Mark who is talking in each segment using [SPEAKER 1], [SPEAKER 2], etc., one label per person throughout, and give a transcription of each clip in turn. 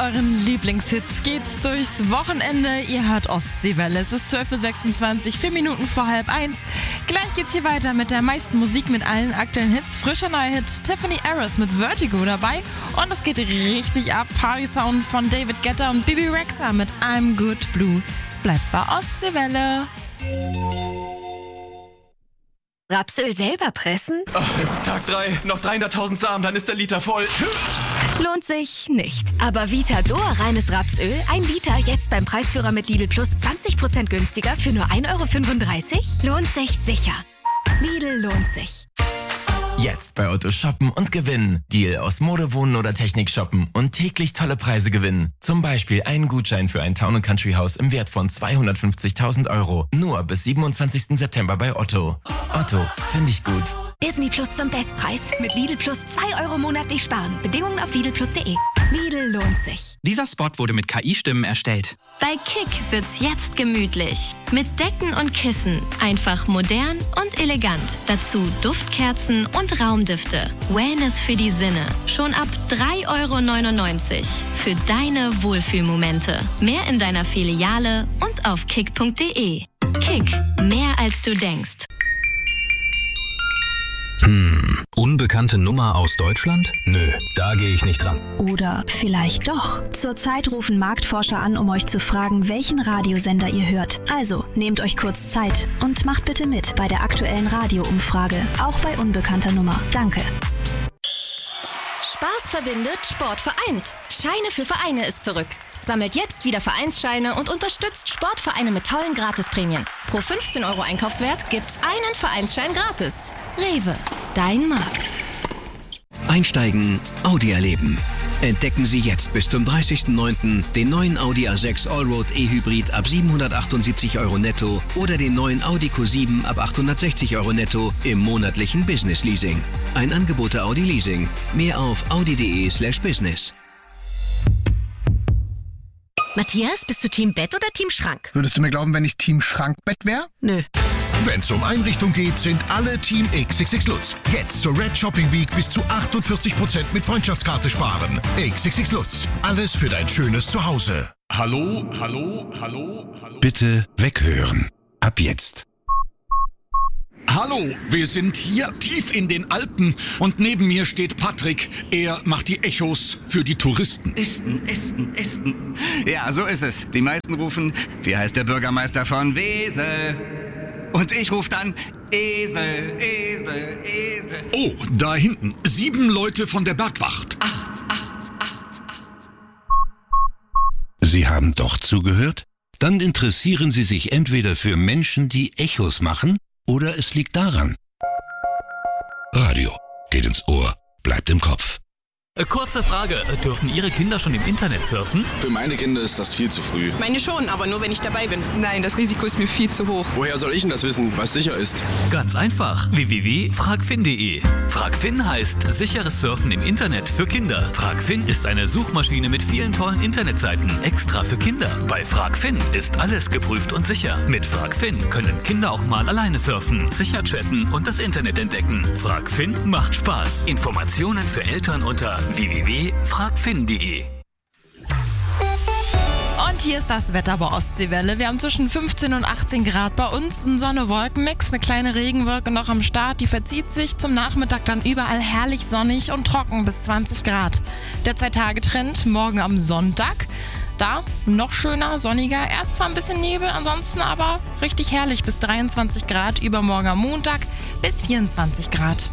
[SPEAKER 1] euren Lieblingshits geht's durchs Wochenende. Ihr hört Ostseewelle. Es ist 12.26 Uhr, 4 Minuten vor 12:30. Gleich geht's hier weiter mit der meisten Musik mit allen aktuellen Hits. Frischer neuer Hit Tiffany Harris mit Vertigo dabei. Und es geht richtig ab. Party-Sound von David Guetta und Bibi Rexha mit I'm Good Blue. Bleibt bei Ostseewelle.
[SPEAKER 2] Rapsöl selber pressen?
[SPEAKER 3] Ach, es ist Tag 3, noch 300.000 Samen, dann ist der Liter voll.
[SPEAKER 2] Lohnt sich nicht. Aber Vitador reines Rapsöl, 1 Liter, jetzt beim Preisführer mit Lidl Plus 20% günstiger für nur 1,35 €? Lohnt sich sicher. Lidl lohnt sich.
[SPEAKER 4] Jetzt bei Otto shoppen und gewinnen. Deal aus Mode, Wohnen oder Technik shoppen und täglich tolle Preise gewinnen. Zum Beispiel einen Gutschein für ein Town & Country Haus im Wert von 250.000 €. Nur bis 27. September bei Otto. Otto, finde ich gut.
[SPEAKER 2] Disney Plus zum Bestpreis. Mit Lidl Plus 2 € monatlich sparen. Bedingungen auf lidlplus.de. Lidl lohnt sich.
[SPEAKER 5] Dieser Spot wurde mit KI-Stimmen erstellt.
[SPEAKER 6] Bei Kick wird's jetzt gemütlich. Mit Decken und Kissen. Einfach modern und elegant. Dazu Duftkerzen und Raumdüfte. Wellness für die Sinne. Schon ab 3,99 € für deine Wohlfühlmomente. Mehr in deiner Filiale und auf kick.de. Kick. Mehr als du denkst.
[SPEAKER 7] Unbekannte Nummer aus Deutschland? Nö, da gehe ich nicht ran.
[SPEAKER 8] Oder vielleicht doch. Zurzeit rufen Marktforscher an, um euch zu fragen, welchen Radiosender ihr hört. Also, nehmt euch kurz Zeit und macht bitte mit bei der aktuellen Radioumfrage. Auch bei unbekannter Nummer. Danke.
[SPEAKER 9] Spaß verbindet, Sport vereint. Scheine für Vereine ist zurück. Sammelt jetzt wieder Vereinsscheine und unterstützt Sportvereine mit tollen Gratisprämien. Pro 15 € Einkaufswert gibt's einen Vereinsschein gratis. Rewe, dein Markt.
[SPEAKER 10] Einsteigen, Audi erleben. Entdecken Sie jetzt bis zum 30.09. den neuen Audi A6 Allroad E-Hybrid ab 778 € netto oder den neuen Audi Q7 ab 860 € netto im monatlichen Business Leasing. Ein Angebot der Audi Leasing. Mehr auf audi.de/business.
[SPEAKER 11] Matthias, bist du Team Bett oder Team Schrank?
[SPEAKER 12] Würdest du mir glauben, wenn ich Team Schrankbett wäre?
[SPEAKER 11] Nö.
[SPEAKER 13] Wenn es um Einrichtung geht, sind alle Team XXX Lutz. Jetzt zur Red Shopping Week bis zu 48% mit Freundschaftskarte sparen. XXX Lutz. Alles für dein schönes Zuhause.
[SPEAKER 14] Hallo.
[SPEAKER 15] Bitte weghören. Ab jetzt.
[SPEAKER 14] Hallo, wir sind hier tief in den Alpen und neben mir steht Patrick. Er macht die Echos für die Touristen.
[SPEAKER 16] Esten. Ja, so ist es. Die meisten rufen, wie heißt der Bürgermeister von Wesel? Und ich rufe dann, Esel.
[SPEAKER 14] Oh, da hinten, 7 Leute von der Bergwacht.
[SPEAKER 16] 8.
[SPEAKER 15] Sie haben doch zugehört? Dann interessieren Sie sich entweder für Menschen, die Echos machen, oder es liegt daran. Radio geht ins Ohr, bleibt im Kopf.
[SPEAKER 7] Kurze Frage, dürfen Ihre Kinder schon im Internet surfen?
[SPEAKER 17] Für meine Kinder ist das viel zu früh.
[SPEAKER 18] Meine schon, aber nur wenn ich dabei bin. Nein, das Risiko ist mir viel zu hoch.
[SPEAKER 17] Woher soll ich denn das wissen, was sicher ist?
[SPEAKER 7] Ganz einfach, www.fragfin.de. Fragfin heißt sicheres Surfen im Internet für Kinder. Fragfin ist eine Suchmaschine mit vielen tollen Internetseiten, extra für Kinder. Bei Fragfin ist alles geprüft und sicher. Mit Fragfin können Kinder auch mal alleine surfen, sicher chatten und das Internet entdecken. Fragfin macht Spaß. Informationen für Eltern unter www.fragfin.de.
[SPEAKER 1] Und hier ist das Wetter bei Ostseewelle. Wir haben zwischen 15 und 18 Grad bei uns, ein Sonne-Wolken-Mix, eine kleine Regenwolke noch am Start, die verzieht sich. Zum Nachmittag dann überall herrlich sonnig und trocken bis 20 Grad. Der 2-Tage-Trend morgen am Sonntag. Da noch schöner, sonniger, erst zwar ein bisschen Nebel, ansonsten aber richtig herrlich bis 23 Grad. Übermorgen am Montag bis 24 Grad.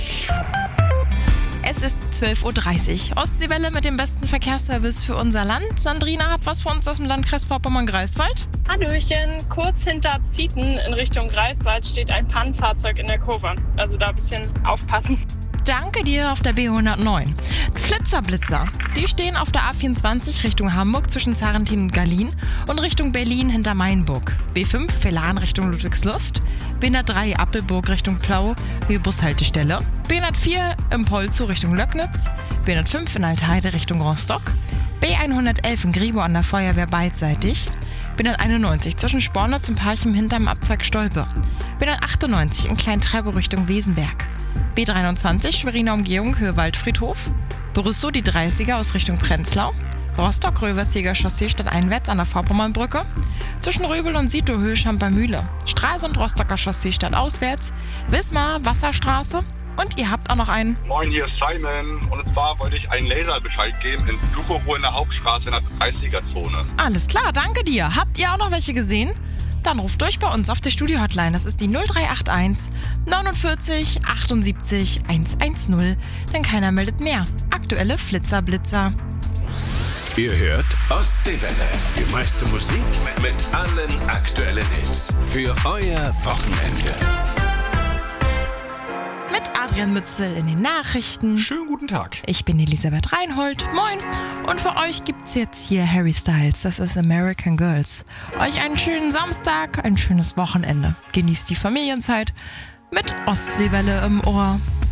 [SPEAKER 1] Es ist 12.30 Uhr. Ostseewelle mit dem besten Verkehrsservice für unser Land. Sandrina hat was für uns aus dem Landkreis Vorpommern-Greifswald.
[SPEAKER 19] Hallöchen, kurz hinter Zieten in Richtung Greifswald steht ein Pannenfahrzeug in der Kurve. Also da ein bisschen aufpassen.
[SPEAKER 1] Danke dir auf der B109. Flitzer-Blitzer, die stehen auf der A24 Richtung Hamburg zwischen Zarentin und Gallien und Richtung Berlin hinter Mainburg. B5 Velan Richtung Ludwigslust, B103 Appelburg Richtung Plau, Höhe Bushaltestelle, B104 im Polzow Richtung Löcknitz, B105 in Altheide Richtung Rostock, B111 in Griebo an der Feuerwehr beidseitig, B191 zwischen Spornitz und Parchim hinterm Abzweig Stolpe, B198 in Klein-Treptow Richtung Wesenberg, B23 Schweriner Umgehung Höhe Waldfriedhof, Brüssow die 30er aus Richtung Prenzlau, Rostock-Röversjeger Chaussee stadteinwärts an der Vorpommernbrücke. Zwischen Röbel und Sietohöhe Champermühle. Stralsund Rostocker Chaussee stadtauswärts. Wismar Wasserstraße. Und ihr habt auch noch einen.
[SPEAKER 20] Moin, hier ist Simon. Und zwar wollte ich einen Laserbescheid geben in Fluchowo in der Hauptstraße in der 30er-Zone.
[SPEAKER 1] Alles klar, danke dir. Habt ihr auch noch welche gesehen? Dann ruft durch bei uns auf der Studio-Hotline. Das ist die 0381 49 78 110. Denn keiner meldet mehr. Aktuelle Flitzer-Blitzer.
[SPEAKER 21] Ihr hört Ostseewelle. Die meiste Musik mit allen aktuellen Hits. Für euer Wochenende.
[SPEAKER 1] Mit Adrian Mützel in den Nachrichten.
[SPEAKER 3] Schönen guten Tag.
[SPEAKER 1] Ich bin Elisabeth Reinhold. Moin. Und für euch gibt's jetzt hier Harry Styles. Das ist American Girls. Euch einen schönen Samstag, ein schönes Wochenende. Genießt die Familienzeit mit Ostseewelle im Ohr.